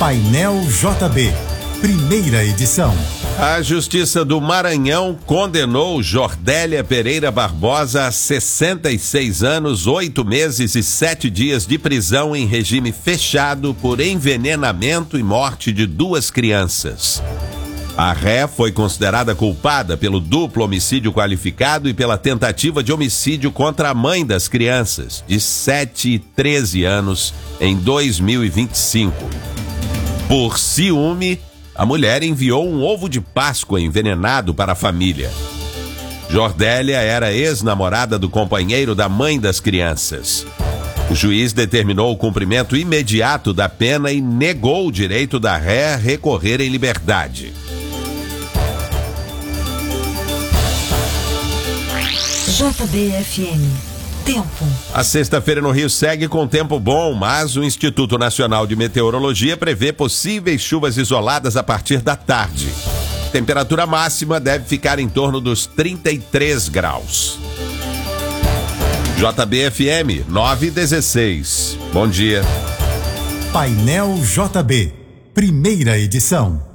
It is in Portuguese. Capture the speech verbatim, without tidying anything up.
Painel J B, primeira edição. A Justiça do Maranhão condenou Jordélia Pereira Barbosa a sessenta e seis anos, oito meses e sete dias de prisão em regime fechado por envenenamento e morte de duas crianças. A ré foi considerada culpada pelo duplo homicídio qualificado e pela tentativa de homicídio contra a mãe das crianças, de sete e treze anos, em dois mil e vinte e cinco. Por ciúme, a mulher enviou um ovo de Páscoa envenenado para a família. Jordélia era ex-namorada do companheiro da mãe das crianças. O juiz determinou o cumprimento imediato da pena e negou o direito da ré a recorrer em liberdade. J B F M. Tempo. A sexta-feira no Rio segue com tempo bom, mas o Instituto Nacional de Meteorologia prevê possíveis chuvas isoladas a partir da tarde. Temperatura máxima deve ficar em torno dos trinta e três graus. J B F M nove e dezesseis. Bom dia. Painel J B, primeira edição.